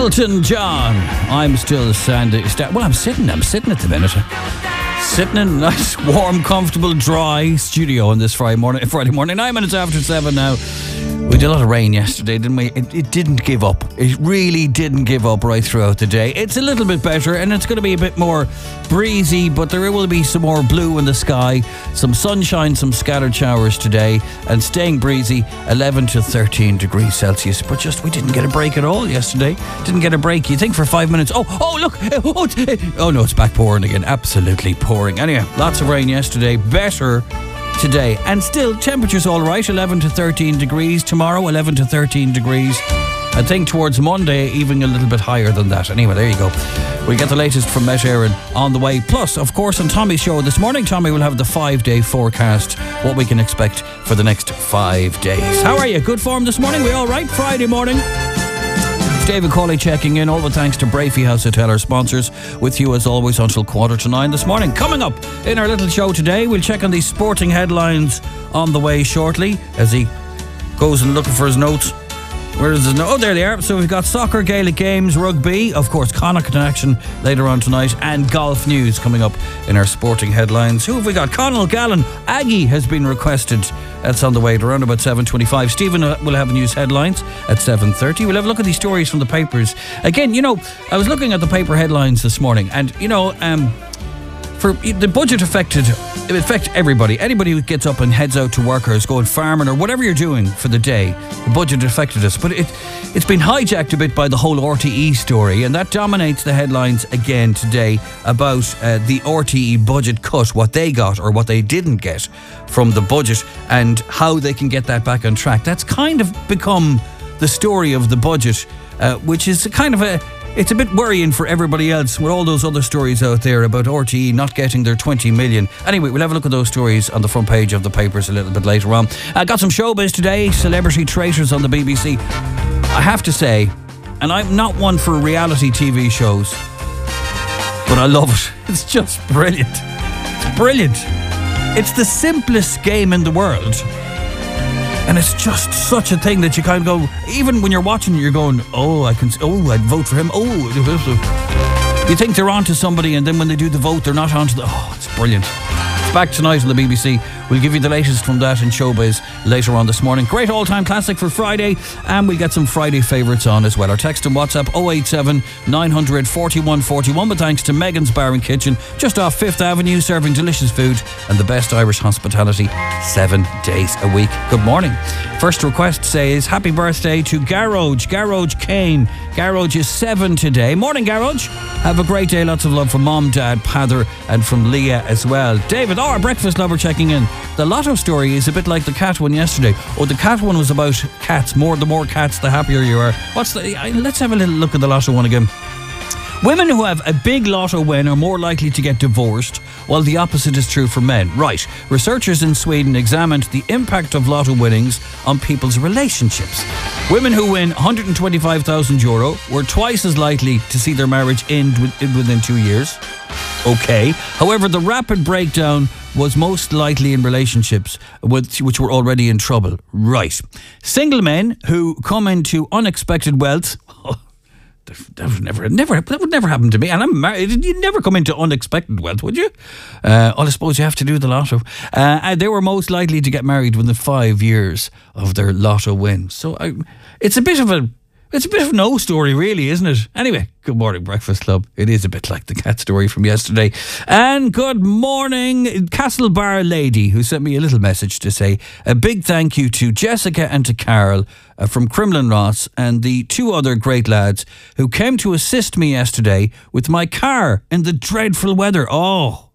Elton John. I'm still standing. Well, I'm sitting at the minute. Sitting in a nice, warm, comfortable, dry studio on this Friday morning. 9 minutes after 7 now. We did a lot of rain yesterday, didn't we? It didn't give up. It really didn't give up right throughout the day. It's a little bit better and it's going to be a bit more breezy, but there will be some more blue in the sky, some sunshine, some scattered showers today, and staying breezy, 11 to 13 degrees Celsius. But just, we didn't get a break at all yesterday. Didn't get a break. You think for 5 minutes, oh look, oh no, it's back pouring again. Absolutely pouring. Anyway, lots of rain yesterday. Better today, and still temperatures all right, 11 to 13 degrees tomorrow, 11 to 13 degrees. I think towards Monday even a little bit higher than that. Anyway, there you go. We get the latest from Met Éireann on the way. Plus, of course, on Tommy's show this morning, Tommy will have the 5-day forecast, what we can expect for the next 5 days. How are you? Good form this morning? We all right? Friday morning. David Cawley checking in, all with thanks to Brafey House Hotel, our sponsors, with you as always until 8:45 this morning. Coming up in our little show today, we'll check on these sporting headlines on the way shortly as he goes and looking for his notes. Where is his note? Oh, there they are. So we've got soccer, Gaelic games, rugby, of course, Connacht in action later on tonight, and golf news coming up in our sporting headlines. Who have we got? Conall Gallen, Aggie has been requested. That's on the way at around about 7:25. Stephen will have news headlines at 7:30. We'll have a look at these stories from the papers. Again, I was looking at the paper headlines this morning, and, for the budget affect everybody. Anybody who gets up and heads out to work or is going farming or whatever you're doing for the day, the budget affected us. But it's been hijacked a bit by the whole RTE story, and that dominates the headlines again today about the RTE budget cut, what they got or what they didn't get from the budget, and how they can get that back on track. That's kind of become the story of the budget, which is kind of it's a bit worrying for everybody else with all those other stories out there about RTE not getting their 20 million. Anyway, we'll have a look at those stories on the front page of the papers a little bit later on. I got some showbiz today, Celebrity Traitors on the BBC. I have to say, and I'm not one for reality TV shows, but I love it. It's just brilliant. It's brilliant. It's the simplest game in the world. And it's just such a thing that you kind of go, even when you're watching it, you're going, I'd vote for him. You think they're on to somebody, and then when they do the vote, they're not on to it's brilliant. It's back tonight on the BBC. We'll give you the latest from that in showbiz later on this morning. Great all-time classic for Friday, and we'll get some Friday favourites on as well. Our text and WhatsApp 087 900 4141, but thanks to Megan's Bar and Kitchen, just off 5th Avenue, serving delicious food and the best Irish hospitality 7 days a week. Good morning. First request says, happy birthday to Garage Kane. Garage is 7 today. Morning, Garage. Have a great day. Lots of love from Mom, Dad, Pather, and from Leah as well. David, our breakfast lover, checking in. The lotto story is a bit like the cat one yesterday. The cat one was about cats. The more cats, the happier you are. Let's have a little look at the lotto one again. Women who have a big lotto win are more likely to get divorced, while the opposite is true for men. Right. Researchers in Sweden examined the impact of lotto winnings on people's relationships. Women who win €125,000 were twice as likely to see their marriage end within 2 years. Okay. However, the rapid breakdown was most likely in relationships which were already in trouble. Right. Single men who come into unexpected wealth... That would never happen to me. And I'm married. You'd never come into unexpected wealth, would you? I suppose you have to do the lotto. They were most likely to get married within 5 years of their lotto win. So it's a bit of a no story, really, isn't it? Anyway, good morning, Breakfast Club. It is a bit like the cat story from yesterday. And good morning, Castlebar lady, who sent me a little message to say a big thank you to Jessica and to Carol from Crimlin Ross and the 2 other great lads who came to assist me yesterday with my car in the dreadful weather. Oh,